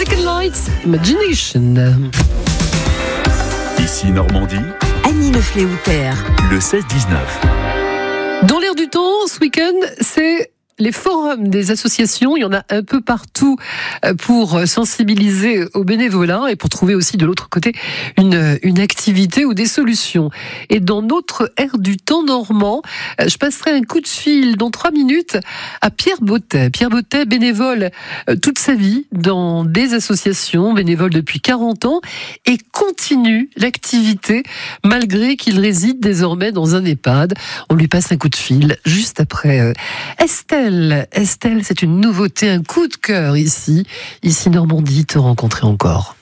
Second Lights, Imagination. Ici Normandie, Annie Lefléoutère. le 16-19. Dans l'air du temps, ce week-end, c'est les forums des associations. Il y en a un peu partout pour sensibiliser au bénévolat et pour trouver aussi de l'autre côté une activité ou des solutions. Et dans notre air du temps normand, je passerai un coup de fil dans 3 minutes à Pierre Bottet. Pierre Bottet, bénévole toute sa vie dans des associations, bénévole depuis 40 ans et continue l'activité malgré qu'il réside désormais dans un EHPAD. On lui passe un coup de fil juste après Estelle, c'est une nouveauté, un coup de cœur ici Normandie, te rencontrer encore.